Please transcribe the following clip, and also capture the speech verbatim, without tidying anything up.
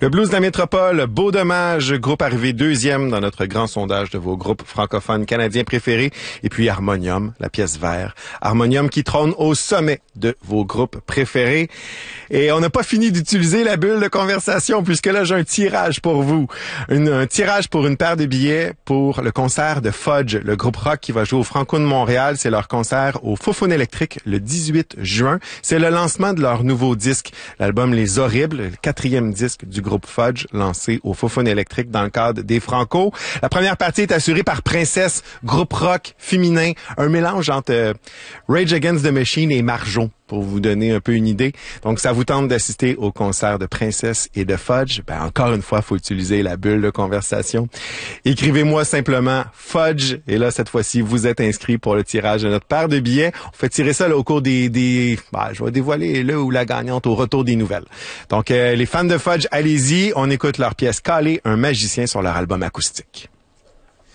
Le Blues de la Métropole, Beau Dommage, groupe arrivé deuxième dans notre grand sondage de vos groupes francophones canadiens préférés. Et puis Harmonium, la pièce vert. Harmonium qui trône au sommet de vos groupes préférés. Et on n'a pas fini d'utiliser la bulle de conversation puisque là, j'ai un tirage pour vous. Une, un tirage pour une paire de billets pour le concert de Fudge, le groupe rock qui va jouer au Franco de Montréal. C'est leur concert au Faux-Faune électrique le dix-huit juin. C'est le lancement de leur nouveau disque, l'album Les Horribles, le quatrième disque du groupe Fudge, lancé au Faux-Faune électrique dans le cadre des Franco. La première partie est assurée par Princesse, groupe rock féminin, un mélange entre euh, Rage Against the Machine et Marjon, pour vous donner un peu une idée. Donc, ça vous tente d'assister au concert de Princesse et de Fudge? Ben, encore une fois, il faut utiliser la bulle de conversation. Écrivez-moi simplement Fudge, et là, cette fois-ci, vous êtes inscrit pour le tirage de notre paire de billets. On fait tirer ça là, au cours des... des ben, je vais dévoiler le ou la gagnante au retour des nouvelles. Donc, euh, les fans de Fudge, allez-y, on écoute leur pièce Calé, un magicien sur leur album acoustique.